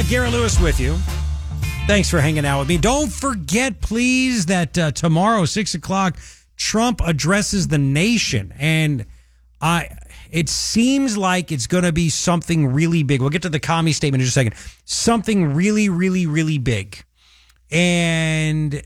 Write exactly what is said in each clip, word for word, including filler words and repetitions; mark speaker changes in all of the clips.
Speaker 1: Garrett Lewis with you. Thanks for hanging out with me. Don't forget, please, that uh, tomorrow, six o'clock, Trump addresses the nation. And I, it seems like it's going to be something really big. We'll get to the commie statement in just a second. Something really, really, really big. And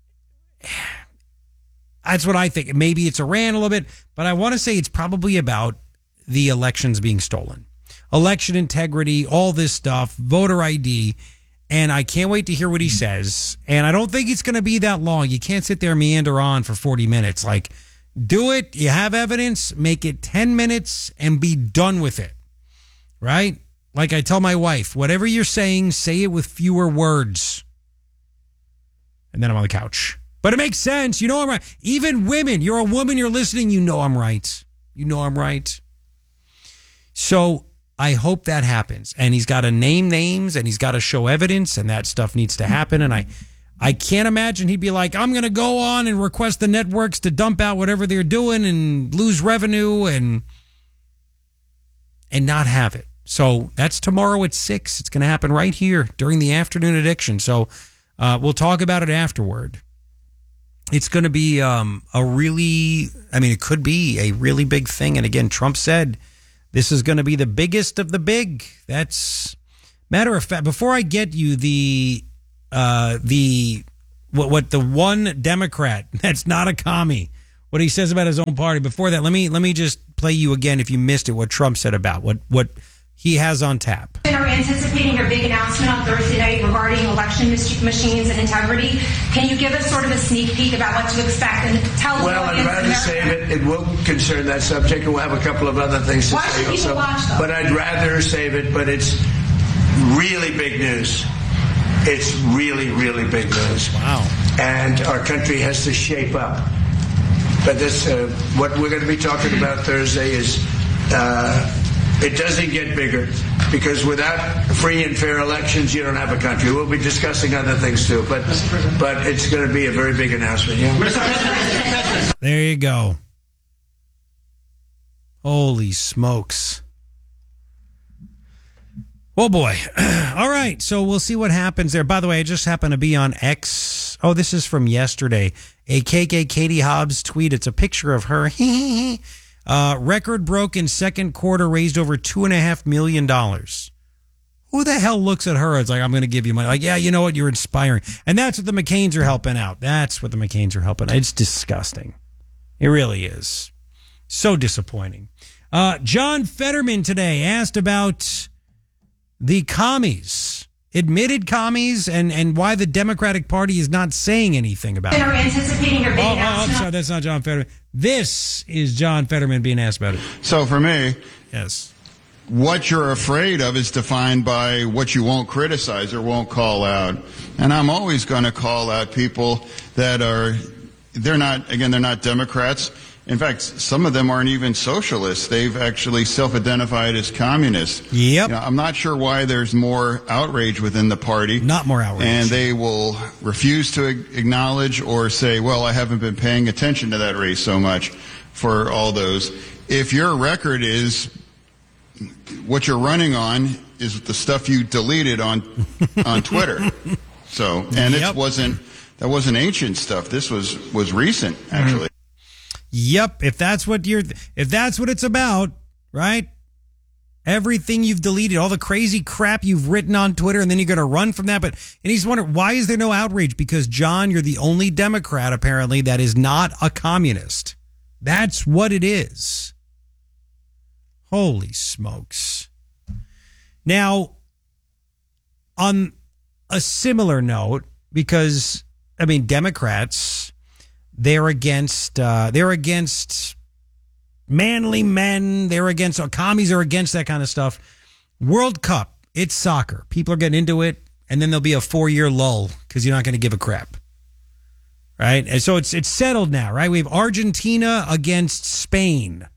Speaker 1: that's what I think. Maybe it's Iran a little bit, but I want to say it's probably about the elections being stolen. Election integrity, all this stuff, voter I D. And I can't wait to hear what he says. And I don't think it's going to be that long. You can't sit there and meander on for forty minutes. Like, do it. You have evidence. Make it ten minutes and be done with it. Right? Like I tell my wife, whatever you're saying, say it with fewer words. And then I'm on the couch. But it makes sense. You know I'm right. Even women, you're a woman, you're listening, you know I'm right. You know I'm right. So I hope that happens. And he's got to name names and he's got to show evidence, and that stuff needs to happen. And I, I can't imagine he'd be like, I'm going to go on and request the networks to dump out whatever they're doing and lose revenue and, and not have it. So that's tomorrow at six. It's going to happen right here during the afternoon addiction. So uh, we'll talk about it afterward. It's going to be um, a really, I mean, it could be a really big thing. And again, Trump said, this is going to be the biggest of the big. That's matter of fact. Before I get you the uh, the what what the one Democrat that's not a commie, what he says about his own party. Before that, let me let me just play you again if you missed it. What Trump said about what what he has on tap.
Speaker 2: Are anticipating your big announcement on Thursday night regarding election machines and integrity. Can you give us sort of a sneak peek about what to expect and tell
Speaker 3: Well, I'd rather save it. It will concern that subject, and we'll have a couple of other things to
Speaker 2: Why
Speaker 3: say
Speaker 2: should people
Speaker 3: also.
Speaker 2: watch, though?
Speaker 3: But I'd rather save it, but it's really big news. It's really, really big news.
Speaker 1: Wow.
Speaker 3: And our country has to shape up. But this, uh, what we're going to be talking about Thursday is uh, it doesn't get bigger, because without free and fair elections, you don't have a country. We'll be discussing other things too, but but it's going to be a very big announcement. Yeah.
Speaker 1: There you go. Holy smokes. Oh boy. All right. So we'll see what happens there. By the way, I just happened to be on X. Oh, this is from yesterday. A K K Katie Hobbs tweet. It's a picture of her. Uh, record broke in second quarter, raised over two and a half million dollars. Who the hell looks at her? It's like, I'm going to give you money. Like, yeah, you know what? You're inspiring. And that's what the McCains are helping out. That's what the McCains are helping out. It's disgusting. It really is. So disappointing. Uh, John Fetterman today asked about the commies, admitted commies, and, and why the Democratic Party is not saying anything about it.
Speaker 2: Are anticipating your big
Speaker 1: Oh, oh,
Speaker 2: announcement.
Speaker 1: I'm sorry, that's not John Fetterman. This is John Fetterman being asked about it.
Speaker 4: So for me,
Speaker 1: Yes.
Speaker 4: what you're afraid of is defined by what you won't criticize or won't call out. And I'm always going to call out people that are, they're not, again, they're not Democrats. In fact, some of them aren't even socialists. They've actually self-identified as communists.
Speaker 1: Yep.
Speaker 4: You know, I'm not sure why there's more outrage within the party.
Speaker 1: Not more outrage.
Speaker 4: And they will refuse to acknowledge or say, well, I haven't been paying attention to that race so much for all those. If your record is what you're running on is the stuff you deleted on on Twitter. So, and
Speaker 1: Yep.
Speaker 4: it wasn't, that wasn't ancient stuff. This was, was recent, actually.
Speaker 1: Yep. If that's what you're, if that's what it's about, right? Everything you've deleted, all the crazy crap you've written on Twitter, and then you're going to run from that. But, and he's wondering, why is there no outrage? Because, John, you're the only Democrat, apparently, that is not a communist. That's what it is. Holy smokes. Now, on a similar note, because, I mean, Democrats, they're against, uh, they're against manly men. They're against, uh, commies are against that kind of stuff. World Cup, it's soccer. People are getting into it, and then there'll be a four-year lull because you're not going to give a crap. Right? And so it's it's settled now, right? We have Argentina against Spain.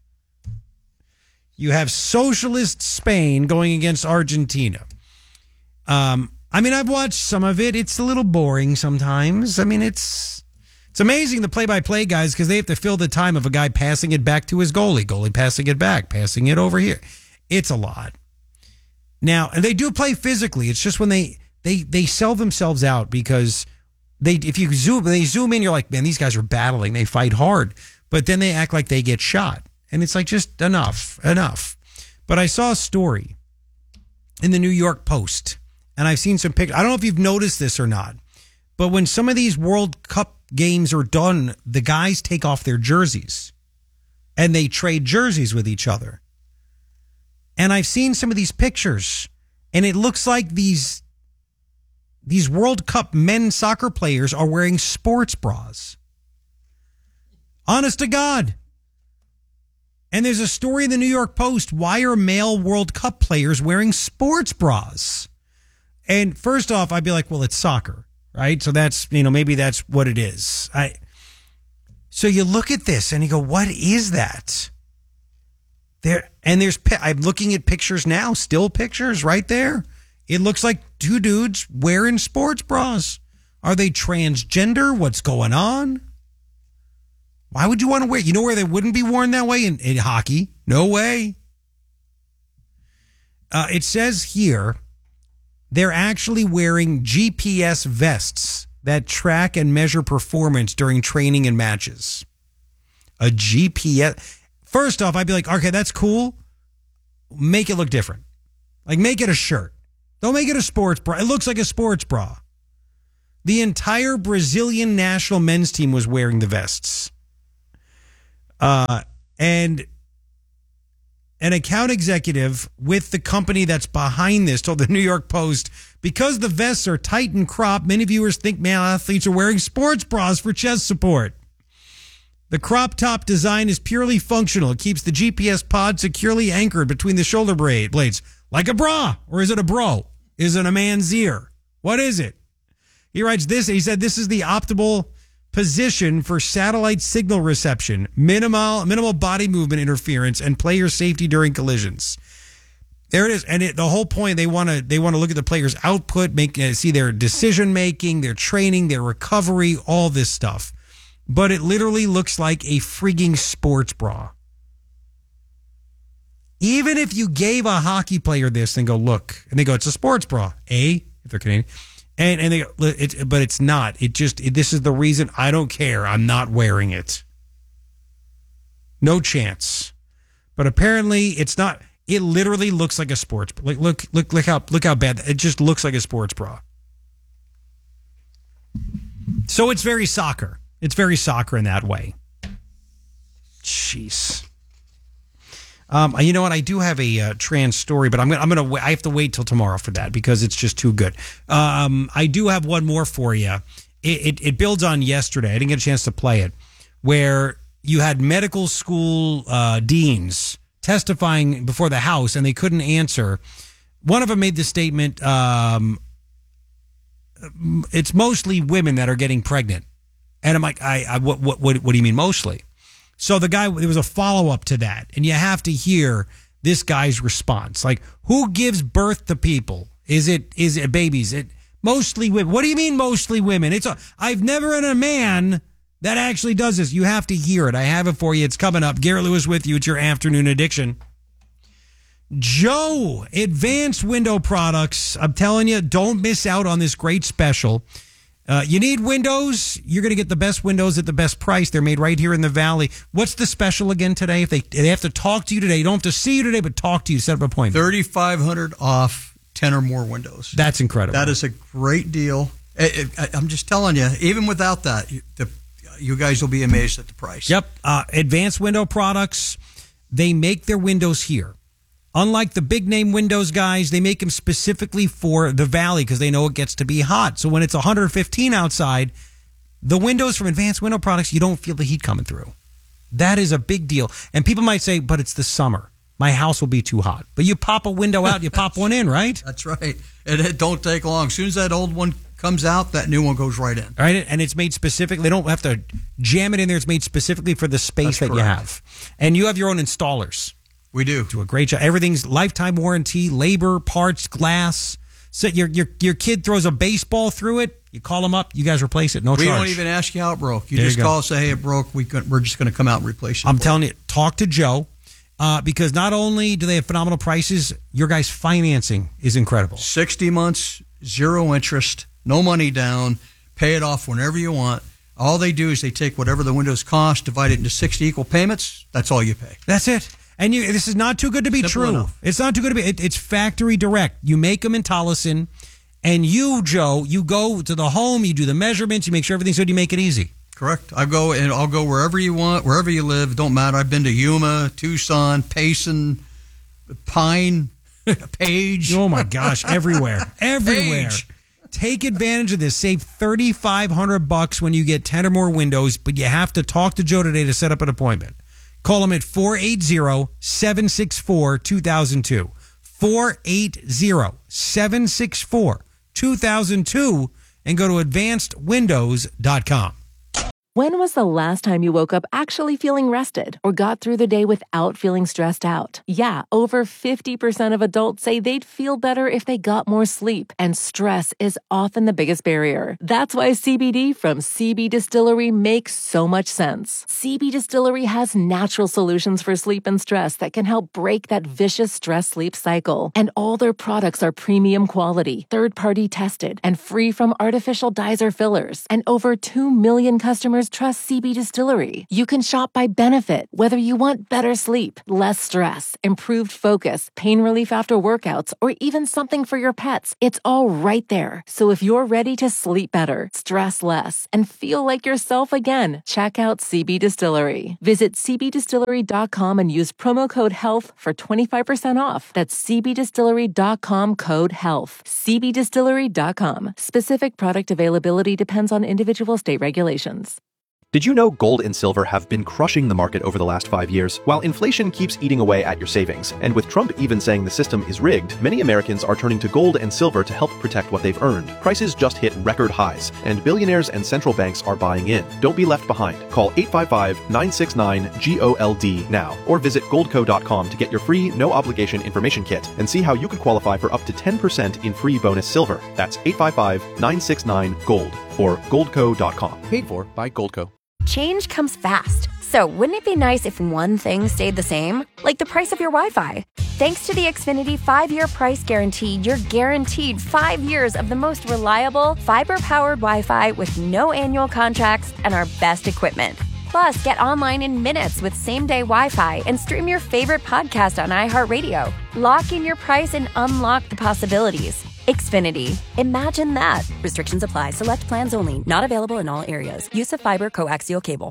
Speaker 1: You have socialist Spain going against Argentina. Um, I mean, I've watched some of it. It's a little boring sometimes. I mean, it's it's amazing the play-by-play guys, because they have to fill the time of a guy passing it back to his goalie, goalie passing it back, passing it over here. It's a lot. Now, and they do play physically. It's just when they they they sell themselves out because they if you zoom they zoom in, you're like, man, these guys are battling. They fight hard, but then they act like they get shot, and it's like just enough, enough. But I saw a story in the New York Post, and I've seen some pictures. I don't know if you've noticed this or not, but when some of these World Cup games are done, the guys take off their jerseys, and they trade jerseys with each other. And I've seen some of these pictures, and it looks like these these World Cup men's soccer players are wearing sports bras. Honest to God. And there's a story in the New York Post. Why are male World Cup players wearing sports bras? And first off, I'd be like, well, it's soccer, right? So that's, you know, maybe that's what it is. I. So you look at this and you go, what is that? There and there's I'm looking at pictures now, still pictures right there. It looks like two dudes wearing sports bras. Are they transgender? What's going on? Why would you want to wear? You know where they wouldn't be worn that way in, in hockey? No way. Uh, it says here they're actually wearing G P S vests that track and measure performance during training and matches. A G P S. First off, I'd be like, okay, that's cool. Make it look different. Like, make it a shirt. Don't make it a sports bra. It looks like a sports bra. The entire Brazilian national men's team was wearing the vests. Uh, and an account executive with the company that's behind this told the New York Post, because the vests are tight and cropped, many viewers think male athletes are wearing sports bras for chest support. The crop top design is purely functional. It keeps the G P S pod securely anchored between the shoulder blades. Like a bra. Or is it a bro? Is it a man's ear? What is it? He writes this. He said this is the optimal position for satellite signal reception, minimal minimal body movement interference, and player safety during collisions. There it is. And it, the whole point, they want to they want to look at the player's output, make uh, see their decision making, their training, their recovery, all this stuff. But it literally looks like a frigging sports bra. Even if you gave a hockey player this and go, look, and they go, it's a sports bra. A, if they're Canadian. And and they go, it, but it's not. It just, it, this is the reason I don't care. I'm not wearing it. No chance. But apparently it's not, it literally looks like a sports bra. Like, look, look, look how, look how bad, it just looks like a sports bra. So it's very soccer. It's very soccer in that way. Jeez. Um, you know what? I do have a uh, trans story, but I'm gonna, I'm gonna, I have to wait till tomorrow for that because it's just too good. Um, I do have one more for you. It, it, it builds on yesterday. I didn't get a chance to play it, where you had medical school uh, deans testifying before the House, and they couldn't answer. One of them made the statement, um, "It's mostly women that are getting pregnant." And I'm like, I, I what, what, what, what do you mean mostly? So the guy, there was a follow up to that, and you have to hear this guy's response. Like, who gives birth to people? Is it, is it babies? It mostly women. What do you mean mostly women? It's a, I've never had a man that actually does this. You have to hear it. I have it for you. It's coming up. Garrett Lewis with you. It's your afternoon addiction. Joe, Advanced Window Products. I'm telling you, don't miss out on this great special. Uh, you need windows. You're going to get the best windows at the best price. They're made right here in the Valley. What's the special again today? If they they have to talk to you today, you don't have to see you today, but talk to you, set up an appointment.
Speaker 5: thirty-five hundred dollars off ten or more windows.
Speaker 1: That's incredible.
Speaker 5: That is a great deal. I, I, I'm just telling you, even without that, you, the, you guys will be amazed at the price.
Speaker 1: Yep. Uh, Advanced Window Products. They make their windows here. Unlike the big name windows guys, they make them specifically for the Valley because they know it gets to be hot. So when it's one hundred fifteen outside, the windows from Advanced Window Products, you don't feel the heat coming through. That is a big deal. And people might say, but it's the summer. My house will be too hot. But you pop a window out, you pop one in, right?
Speaker 5: That's right. And it don't take long. As soon as that old one comes out, that new one goes right in.
Speaker 1: All right, and it's made specifically. They don't have to jam it in there. It's made specifically for the space
Speaker 5: That's
Speaker 1: that
Speaker 5: correct.
Speaker 1: you have. And you have your own installers.
Speaker 5: We do.
Speaker 1: Do a great job. Everything's lifetime warranty, labor, parts, glass. So your your your kid throws a baseball through it, you call them up, you guys replace it, no
Speaker 5: we
Speaker 1: charge.
Speaker 5: don't even ask you how it broke. You
Speaker 1: There
Speaker 5: just
Speaker 1: you go.
Speaker 5: call and say, hey, it broke. We could, we're just going to come out and replace it.
Speaker 1: I'm
Speaker 5: for
Speaker 1: telling you, talk to Joe. Uh, because not only do they have phenomenal prices, your guys' financing is incredible.
Speaker 5: sixty months, zero interest, no money down, pay it off whenever you want. All they do is they take whatever the windows cost, divide it into sixty equal payments. That's all you pay.
Speaker 1: That's it. And you, this is not too good to be
Speaker 5: Simple
Speaker 1: true.
Speaker 5: enough.
Speaker 1: It's not too good to be. It, it's factory direct. You make them in Tolleson, and you, Joe, you go to the home, you do the measurements, you make sure everything's good, you make it easy.
Speaker 5: Correct. I go and I'll go wherever you want, wherever you live. Don't matter. I've been to Yuma, Tucson, Payson, Pine, Page.
Speaker 1: Oh my gosh, everywhere, everywhere.
Speaker 5: Page.
Speaker 1: Take advantage of this. Save thirty-five hundred bucks when you get ten or more windows, but you have to talk to Joe today to set up an appointment. Call him at four eight zero, seven six four, two thousand two. four eight zero, seven six four, two thousand two and go to advanced windows dot com.
Speaker 6: When was the last time you woke up actually feeling rested or got through the day without feeling stressed out? Yeah, over fifty percent of adults say they'd feel better if they got more sleep, and stress is often the biggest barrier. That's why C B D from C B Distillery makes so much sense. C B Distillery has natural solutions for sleep and stress that can help break that vicious stress-sleep cycle. And all their products are premium quality, third-party tested, and free from artificial dyes or fillers. And over two million customers trust C B Distillery. You can shop by benefit, whether you want better sleep, less stress, improved focus, pain relief after workouts, or even something for your pets. It's all right there. So if you're ready to sleep better, stress less, and feel like yourself again, check out C B Distillery. Visit c b distillery dot com and use promo code HEALTH for twenty-five percent off. That's c b distillery dot com code HEALTH. c b distillery dot com. Specific product availability depends on individual state regulations.
Speaker 7: Did you know gold and silver have been crushing the market over the last five years, while inflation keeps eating away at your savings? And with Trump even saying the system is rigged, many Americans are turning to gold and silver to help protect what they've earned. Prices just hit record highs, and billionaires and central banks are buying in. Don't be left behind. Call eight five five, nine six nine, G O L D now, or visit gold co dot com to get your free, no-obligation information kit and see how you could qualify for up to ten percent in free bonus silver. That's eight five five, nine six nine, GOLD or gold co dot com. Paid for by Goldco.
Speaker 8: Change comes fast, so wouldn't it be nice if one thing stayed the same? Like the price of your Wi-Fi. Thanks to the Xfinity five-year price guarantee, you're guaranteed five years of the most reliable, fiber-powered Wi-Fi with no annual contracts and our best equipment. Plus, get online in minutes with same-day Wi-Fi and stream your favorite podcast on iHeartRadio. Lock in your price and unlock the possibilities. Xfinity. Imagine that. Restrictions apply. Select plans only. Not available in all areas. Use of fiber coaxial cable.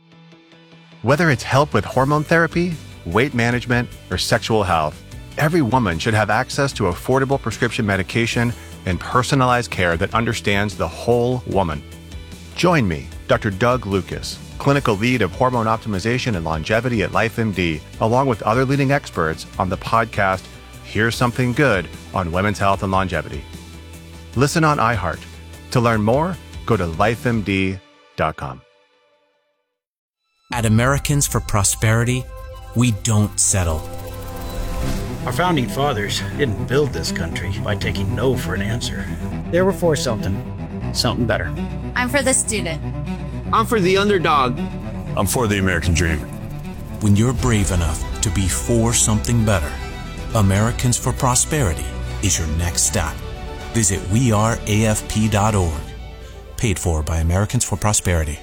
Speaker 9: Whether it's help with hormone therapy, weight management, or sexual health, every woman should have access to affordable prescription medication and personalized care that understands the whole woman. Join me, Doctor Doug Lucas, clinical lead of hormone optimization and longevity at LifeMD, along with other leading experts on the podcast Here's Something Good on Women's Health and Longevity. Listen on iHeart. To learn more, go to life M D dot com.
Speaker 10: At Americans for Prosperity, we don't settle.
Speaker 11: Our founding fathers didn't build this country by taking no for an answer. They were for something, something better.
Speaker 12: I'm for the student.
Speaker 13: I'm for the underdog.
Speaker 14: I'm for the American dream.
Speaker 10: When you're brave enough to be for something better, Americans for Prosperity is your next stop. Visit we are A F P dot org. Paid for by Americans for Prosperity.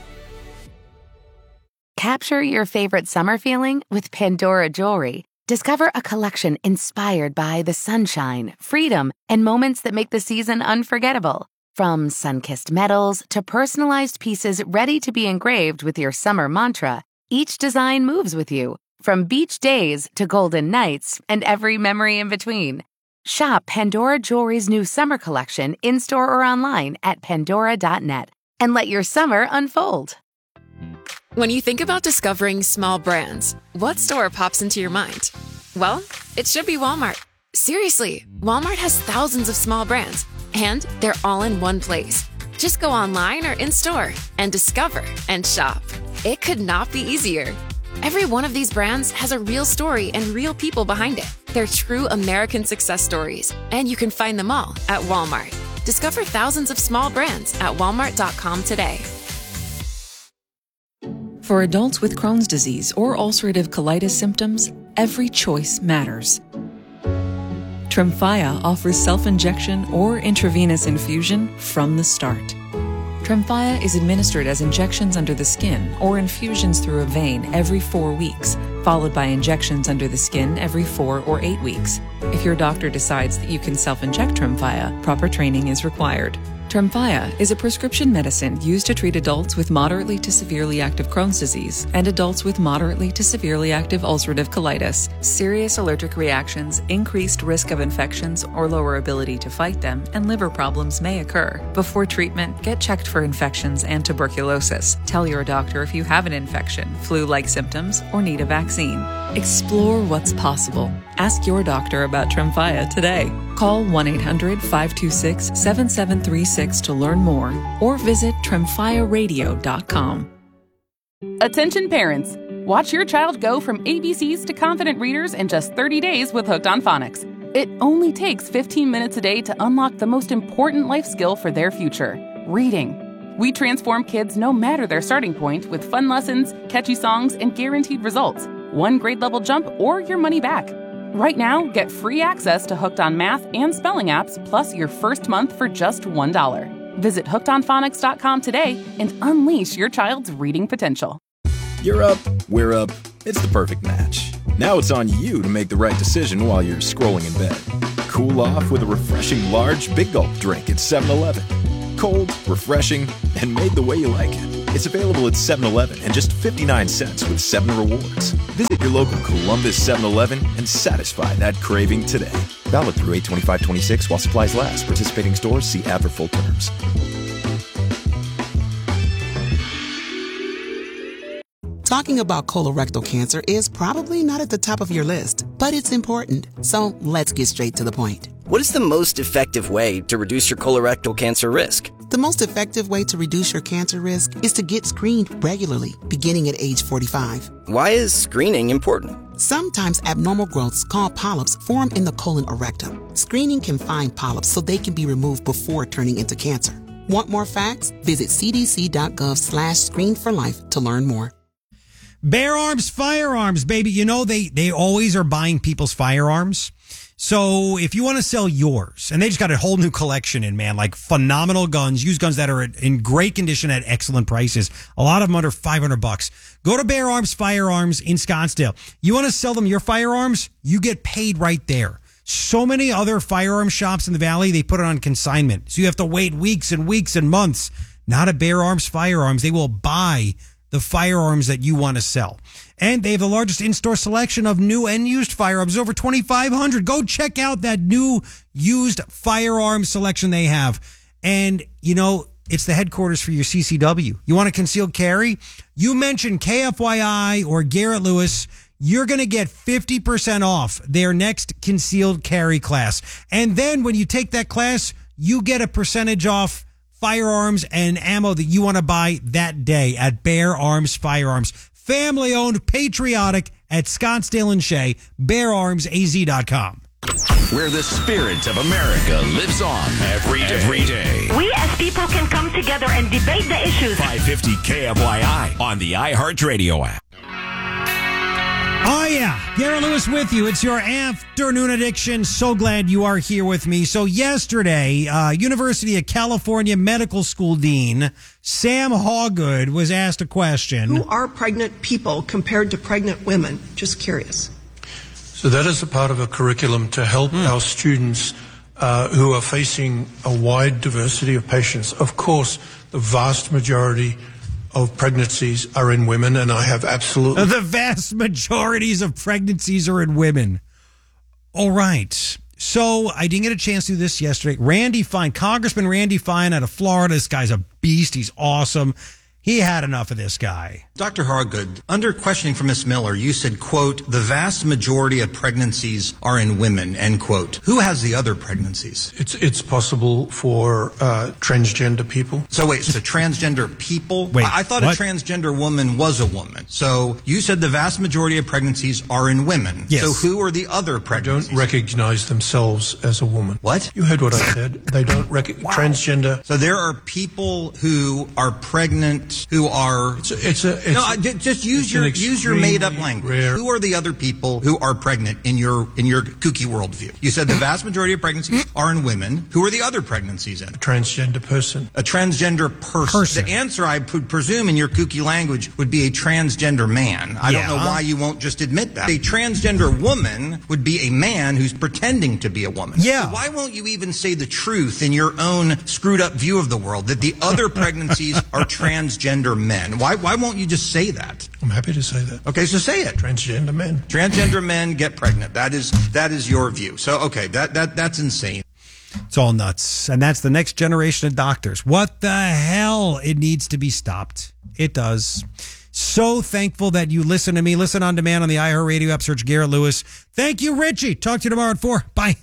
Speaker 15: Capture your favorite summer feeling with Pandora Jewelry. Discover a collection inspired by the sunshine, freedom, and moments that make the season unforgettable. From sun-kissed metals to personalized pieces ready to be engraved with your summer mantra, each design moves with you. From beach days to golden nights and every memory in between. Shop Pandora Jewelry's new summer collection in-store or online at pandora dot net and let your summer unfold.
Speaker 16: When you think about discovering small brands, what store pops into your mind? Well, it should be Walmart. Seriously, Walmart has thousands of small brands, and they're all in one place. Just go online or in-store and discover and shop. It could not be easier. Every one of these brands has a real story and real people behind it. They're true American success stories, and you can find them all at Walmart. Discover thousands of small brands at walmart dot com today.
Speaker 17: For adults with Crohn's disease or ulcerative colitis symptoms,
Speaker 12: every choice matters. Tremfya offers self-injection or intravenous infusion from the start. Tremfya is administered as injections under the skin or infusions through a vein every four weeks, followed by injections under the skin every four or eight weeks. If your doctor decides that you can self-inject Tremfya, proper training is required. Tremfya is a prescription medicine used to treat adults with moderately to severely active Crohn's disease and adults with moderately to severely active ulcerative colitis. Serious allergic reactions, increased risk of infections or lower ability to fight them, and liver problems may occur. Before treatment, get checked for infections and tuberculosis. Tell your doctor if you have an infection, flu-like symptoms, or need a vaccine. Explore what's possible. Ask your doctor about Tremfya today. Call one eight hundred five two six seven seven three six to learn more or visit tremfya radio dot com.
Speaker 17: Attention parents! Watch your child go from A B Cs to confident readers in just thirty days with Hooked on Phonics. It only takes fifteen minutes a day to unlock the most important life skill for their future, reading. We transform kids no matter their starting point with fun lessons, catchy songs, and guaranteed results. One grade level jump or your money back. Right now, get free access to Hooked on Math and Spelling apps, plus your first month for just one dollar. Visit hooked on phonics dot com today and unleash your child's reading potential.
Speaker 18: You're up, we're up, it's the perfect match. Now it's on you to make the right decision while you're scrolling in bed. Cool off with a refreshing large Big Gulp drink at seven eleven. Cold, refreshing, and made the way you like it. It's available at seven eleven and just fifty-nine cents with seven rewards. Visit your local Columbus seven eleven and satisfy that craving today. Valid through eight twenty-five twenty-six while supplies last. Participating stores, see ad for full terms.
Speaker 19: Talking about colorectal cancer is probably not at the top of your list, but it's important. So let's get straight to the point.
Speaker 20: What is the most effective way to reduce your colorectal cancer risk?
Speaker 19: The most effective way to reduce your cancer risk is to get screened regularly, beginning at age forty-five.
Speaker 20: Why is screening important?
Speaker 19: Sometimes abnormal growths called polyps form in the colon or rectum. Screening can find polyps so they can be removed before turning into cancer. Want more facts? Visit cdc.gov slash screen for life to learn more.
Speaker 1: Bear Arms Firearms, baby. You know, they, they always are buying people's firearms. So if you want to sell yours, and they just got a whole new collection in, man, like phenomenal guns, used guns that are in great condition at excellent prices. A lot of them under five hundred bucks. Go to Bear Arms Firearms in Scottsdale. You want to sell them your firearms? You get paid right there. So many other firearm shops in the Valley, they put it on consignment. So you have to wait weeks and weeks and months. Not at Bear Arms Firearms. They will buy the firearms that you want to sell. And they have the largest in-store selection of new and used firearms, over twenty-five hundred. Go check out that new used firearm selection they have. And, you know, it's the headquarters for your C C W. You want a concealed carry? You mention K F Y I or Garrett Lewis, you're going to get fifty percent off their next concealed carry class. And then when you take that class, you get a percentage off firearms and ammo that you want to buy that day at Bear Arms Firearms. Family owned, patriotic at Scottsdale and Shea, bear arms a z dot com.
Speaker 21: Where the spirit of America lives on every day. Every day.
Speaker 22: We as people can come together and debate the issues.
Speaker 21: five fifty K F Y I on the iHeartRadio app.
Speaker 1: Oh, yeah. Garrett Lewis with you. It's your afternoon addiction. So glad you are here with me. So yesterday, uh, University of California Medical School Dean Sam Hawgood was asked a question.
Speaker 23: Who are pregnant people compared to pregnant women? Just curious.
Speaker 24: So that is a part of a curriculum to help mm. our students uh, who are facing a wide diversity of patients. Of course, the vast majority of pregnancies are in women, and I have absolutely...
Speaker 1: The vast majorities of pregnancies are in women. All right. So I didn't get a chance to do this yesterday. Randy Fine, Congressman Randy Fine out of Florida. This guy's a beast. He's awesome. He had enough of this guy.
Speaker 25: Doctor Hawgood, under questioning from Miz Miller, you said, quote, the vast majority of pregnancies are in women, end quote. Who has the other pregnancies?
Speaker 24: It's it's possible for uh, transgender people.
Speaker 25: So wait, so transgender people?
Speaker 1: Wait,
Speaker 25: I, I thought
Speaker 1: what?
Speaker 25: a transgender woman was a woman. So you said the vast majority of pregnancies are in women.
Speaker 24: Yes.
Speaker 25: So who are the other pregnancies?
Speaker 24: They don't recognize themselves as a woman.
Speaker 25: What?
Speaker 24: You heard what I said. They don't recognize
Speaker 25: wow.
Speaker 24: transgender.
Speaker 25: So there are people who are pregnant who are...
Speaker 24: It's a, it's a
Speaker 25: no, I- ju- just use your use your made up language.
Speaker 24: rare-
Speaker 25: Who are the other people who are pregnant in your in your kooky worldview? You said the vast majority of pregnancies are in women. Who are the other pregnancies in?
Speaker 24: Transgender person.
Speaker 25: A transgender person.
Speaker 24: Person.
Speaker 25: The answer, I would presume, in your kooky language, would be a transgender man. I
Speaker 1: Yeah.
Speaker 25: don't know why you won't just admit that. A transgender woman would be a man who's pretending to be a woman.
Speaker 1: Yeah.
Speaker 25: So why won't you even say the truth in your own screwed up view of the world that the other pregnancies are transgender men? Why why won't you just say that?
Speaker 24: I'm happy to say that.
Speaker 25: Okay, so say it.
Speaker 24: Transgender men.
Speaker 25: Transgender men get pregnant. That is that is your view. So okay, that that that's insane.
Speaker 1: It's all nuts. And that's the next generation of doctors. What the hell? It needs to be stopped. It does. So thankful that you listen to me. Listen on demand on the iHeartRadio app. Search Garrett Lewis. Thank you, Richie. Talk to you tomorrow at four. Bye.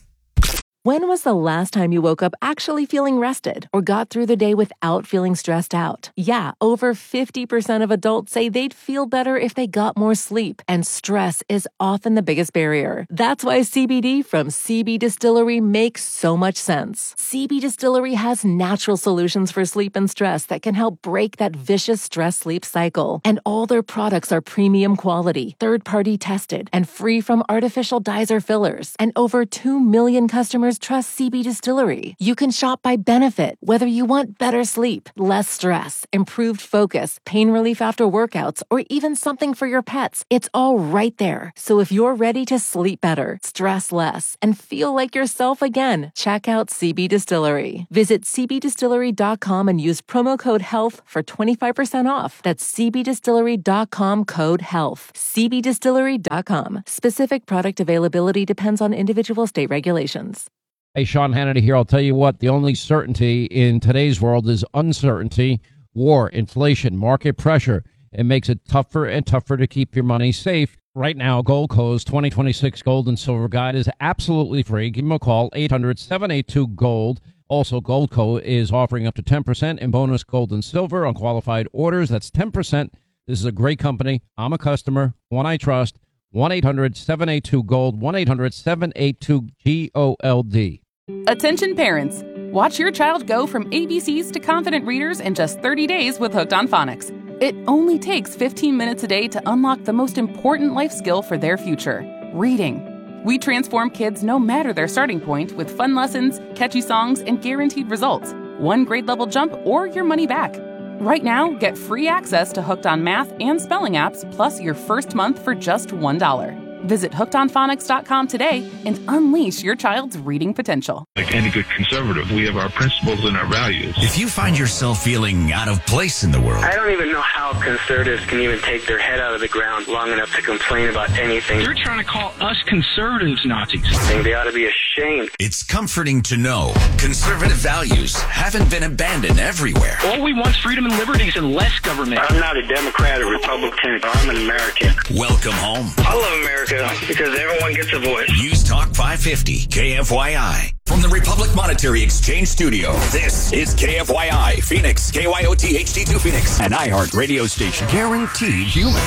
Speaker 12: When was the last time you woke up actually feeling rested or got through the day without feeling stressed out? Yeah, over fifty percent of adults say they'd feel better if they got more sleep, and stress is often the biggest barrier. That's why C B D from C B Distillery makes so much sense. C B Distillery has natural solutions for sleep and stress that can help break that vicious stress-sleep cycle. And all their products are premium quality, third-party tested, and free from artificial dyes or fillers. And over two million customers trust C B Distillery. You can shop by benefit, whether you want better sleep, less stress, improved focus, pain relief after workouts, or even something for your pets. It's all right there. So if you're ready to sleep better, stress less, and feel like yourself again, check out C B Distillery. Visit c b distillery dot com and use promo code HEALTH for twenty-five percent off. That's c b distillery dot com code HEALTH. c b distillery dot com. Specific product availability depends on individual state regulations.
Speaker 2: Hey, Sean Hannity here. I'll tell you what, the only certainty in today's world is uncertainty, war, inflation, market pressure. It makes it tougher and tougher to keep your money safe. Right now, Goldco's twenty twenty-six Gold and Silver Guide is absolutely free. Give them a call, eight hundred, seven eight two, GOLD. Also, Goldco is offering up to ten percent in bonus gold and silver on qualified orders. That's ten percent. This is a great company. I'm a customer, one I trust. one eight hundred, seven eight two, GOLD, one eight hundred, seven eight two, G O L D.
Speaker 17: Attention parents, watch your child go from A B Cs to confident readers in just thirty days with Hooked on Phonics. It only takes fifteen minutes a day to unlock the most important life skill for their future, reading. We transform kids no matter their starting point with fun lessons, catchy songs, and guaranteed results. One grade level jump or your money back. Right now, get free access to Hooked on Math and Spelling apps, plus your first month for just one dollar. Visit hooked on phonics dot com today and unleash your child's reading potential.
Speaker 3: Like any good conservative, we have our principles and our values.
Speaker 21: If you find yourself feeling out of place in the world,
Speaker 4: I don't even know how conservatives can even take their head out of the ground long enough to complain about anything.
Speaker 5: You're trying to call us conservatives Nazis.
Speaker 4: I think they ought to be ashamed.
Speaker 21: it's comforting to know conservative values haven't been abandoned everywhere.
Speaker 5: All we want is freedom and liberties and less government.
Speaker 4: I'm not a Democrat or Republican. I'm an American.
Speaker 21: Welcome home.
Speaker 4: I love America because everyone gets a voice.
Speaker 21: News Talk five fifty, K F Y I. From the Republic Monetary Exchange Studio, this is K F Y I, Phoenix, K Y O T H D two Phoenix, an iHeart radio station, guaranteed human.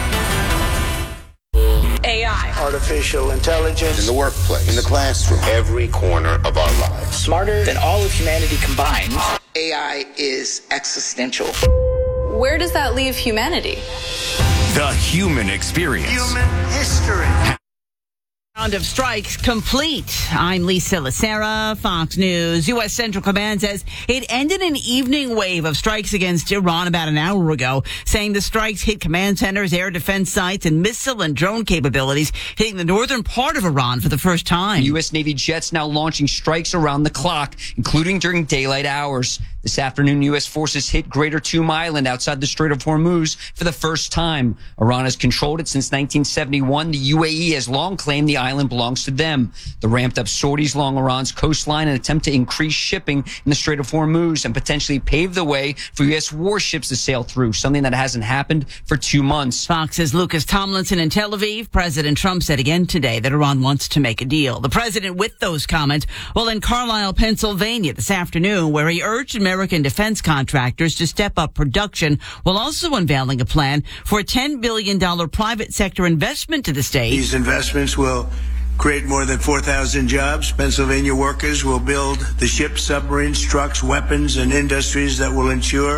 Speaker 6: A I.
Speaker 26: Artificial intelligence. In the workplace. In the classroom. Every corner of our lives.
Speaker 6: Smarter than all of humanity combined.
Speaker 26: A I is existential.
Speaker 6: Where does that leave humanity?
Speaker 21: The human experience.
Speaker 26: Human history.
Speaker 27: Round of strikes complete. I'm Lisa Lacera, Fox News. U S. Central Command says it ended an evening wave of strikes against Iran about an hour ago, saying the strikes hit command centers, air defense sites, and missile and drone capabilities, hitting the northern part of Iran for the first time.
Speaker 28: U S. Navy jets now launching strikes around the clock, including during daylight hours. This afternoon, U S forces hit Greater Tuam Island outside the Strait of Hormuz for the first time. Iran has controlled it since nineteen seventy-one. The U A E has long claimed the island belongs to them. The ramped-up sorties along Iran's coastline attempt to increase shipping in the Strait of Hormuz and potentially pave the way for U S warships to sail through, something that hasn't happened for two months.
Speaker 27: Fox's Lucas Tomlinson in Tel Aviv. President Trump said again today that Iran wants to make a deal. The president with those comments while in Carlisle, Pennsylvania this afternoon, where he urged American defense contractors to step up production while also unveiling a plan for a ten billion dollars private sector investment to the state.
Speaker 29: These investments will create more than four thousand jobs. Pennsylvania workers will build the ships, submarines, trucks, weapons, and industries that will ensure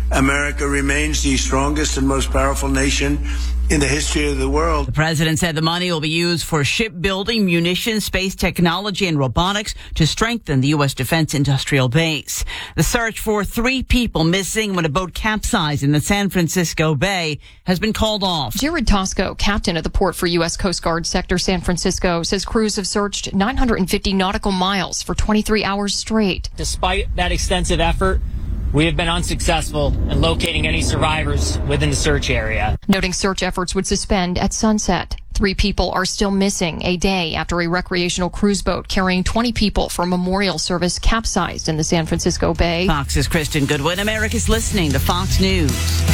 Speaker 29: America remains the strongest and most powerful nation in the history of the world.
Speaker 27: The president said the money will be used for shipbuilding, munitions, space technology, and robotics to strengthen the U S defense industrial base. The search for three people missing when a boat capsized in the San Francisco Bay has been called off.
Speaker 7: Jared Tosco, captain of the port for U S Coast Guard Sector San Francisco, says crews have searched nine hundred fifty nautical miles for twenty-three hours straight.
Speaker 8: Despite that extensive effort, we have been unsuccessful in locating any survivors within the search area.
Speaker 7: Noting search efforts would suspend at sunset. Three people are still missing a day after a recreational cruise boat carrying twenty people for a memorial service capsized in the San Francisco Bay.
Speaker 27: Fox's Kristen Goodwin. America's listening to Fox News.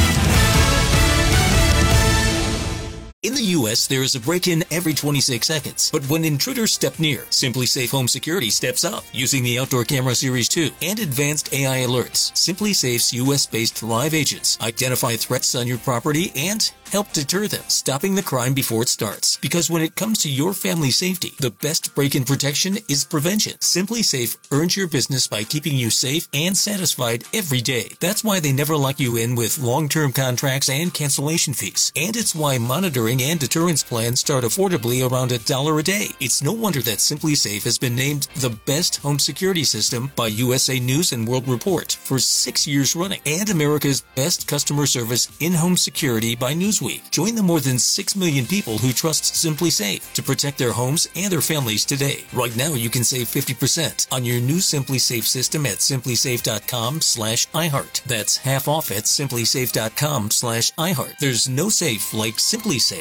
Speaker 9: In the U S, there is a break-in every twenty-six seconds. But when intruders step near, SimpliSafe Home Security steps up using the Outdoor Camera Series two and advanced A I alerts. SimpliSafe's U S-based live agents identify threats on your property and help deter them, stopping the crime before it starts. Because when it comes to your family's safety, the best break-in protection is prevention. SimpliSafe earns your business by keeping you safe and satisfied every day. That's why they never lock you in with long-term contracts and cancellation fees. And it's why monitoring and deterrence plans start affordably around a dollar a day. It's no wonder that SimpliSafe has been named the best home security system by U S A News and World Report for six years running, and America's best customer service in-home security by Newsweek. Join the more than six million people who trust SimpliSafe to protect their homes and their families today. Right now, you can save fifty percent on your new SimpliSafe system at simplisafe.com slash iHeart. That's half off at simplisafe.com slash iHeart. There's no safe like SimpliSafe.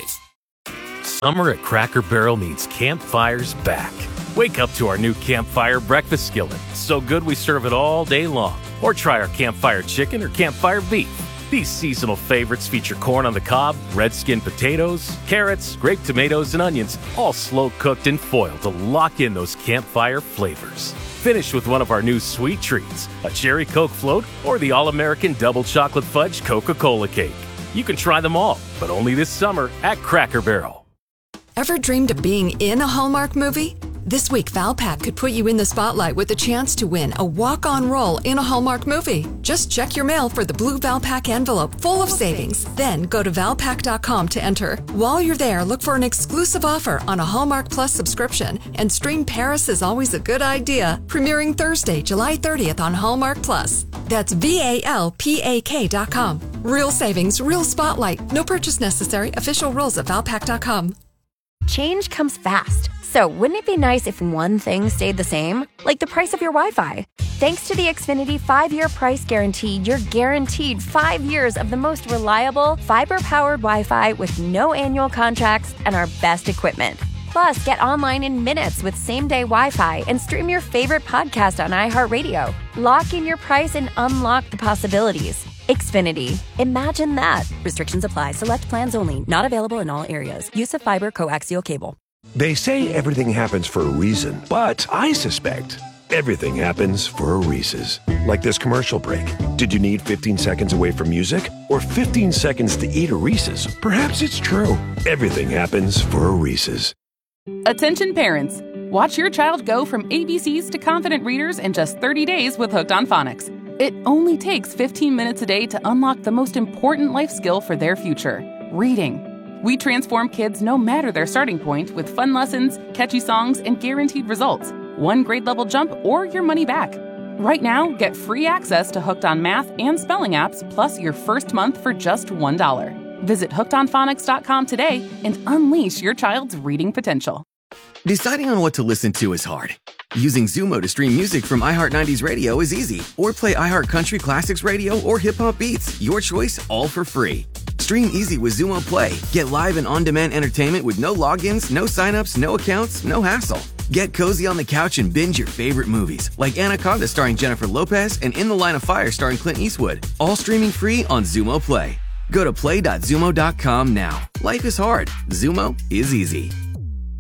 Speaker 10: Summer at Cracker Barrel means campfires back. Wake up to our new Campfire breakfast skillet. So good we serve it all day long. Or try our Campfire chicken or Campfire beef. These seasonal favorites feature corn on the cob, red skin potatoes, carrots, grape tomatoes, and onions, all slow cooked and foiled to lock in those campfire flavors. Finish with one of our new sweet treats, a cherry Coke float or the all-American double chocolate fudge Coca-Cola cake. You can try them all, but only this summer at Cracker Barrel.
Speaker 11: Ever dreamed of being in a Hallmark movie? This week, Valpak could put you in the spotlight with a chance to win a walk-on role in a Hallmark movie. Just check your mail for the blue Valpak envelope full of savings. Then go to valpak dot com to enter. While you're there, look for an exclusive offer on a Hallmark Plus subscription and stream Paris is Always a Good Idea, premiering Thursday, July thirtieth on Hallmark Plus. That's V A L P A K dot com. Real savings, real spotlight. No purchase necessary. Official rules at valpak dot com.
Speaker 13: Change comes fast. So wouldn't it be nice if one thing stayed the same? Like the price of your Wi-Fi. Thanks to the Xfinity five-year price guarantee, you're guaranteed five years of the most reliable, fiber-powered Wi-Fi with no annual contracts and our best equipment. Plus, get online in minutes with same-day Wi-Fi and stream your favorite podcast on iHeartRadio. Lock in your price and unlock the possibilities. Xfinity. Imagine that. Restrictions apply. Select plans only. Not available in all areas. Use of fiber coaxial cable.
Speaker 14: They say everything happens for a reason, but I suspect everything happens for a Reese's. Like this commercial break. Did you need fifteen seconds away from music or fifteen seconds to eat a Reese's? Perhaps it's true. Everything happens for a Reese's.
Speaker 17: Attention parents. Watch your child go from A B Cs to confident readers in just thirty days with Hooked on Phonics. It only takes fifteen minutes a day to unlock the most important life skill for their future, reading. We transform kids no matter their starting point with fun lessons, catchy songs, and guaranteed results. One grade level jump or your money back. Right now, get free access to Hooked on Math and Spelling apps, plus your first month for just one dollar. Visit hooked on phonics dot com today and unleash your child's reading potential.
Speaker 15: Deciding on what to listen to is hard. Using Zumo to stream music from iHeart nineties Radio is easy. Or play iHeart Country Classics Radio or Hip Hop Beats. Your choice, all for free. Stream easy with Zumo Play. Get live and on-demand entertainment with no logins, no signups, no accounts, no hassle. Get cozy on the couch and binge your favorite movies, like Anaconda starring Jennifer Lopez and In the Line of Fire starring Clint Eastwood. All streaming free on Zumo Play. Go to play dot zumo dot com now. Life is hard. Zumo is easy.